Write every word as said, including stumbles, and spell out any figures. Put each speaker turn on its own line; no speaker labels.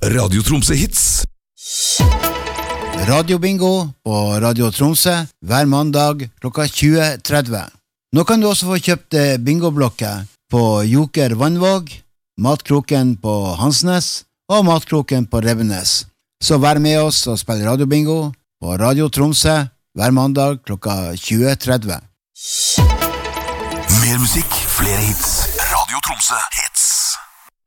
Radio Tromsø Hits.
Radio Bingo på Radio Tromsø hver mandag klokka tjue tretti. Nå kan du også få kjøpt bingoblokker på Joker Vannvåg, Matkroken på Hansnes og Matkroken på Revenes. Så vær med oss og spill Radio Bingo på Radio Tromsø hver mandag klokka tjue tretti.
Mer musikk, flere hits. Radio Tromsø Hits.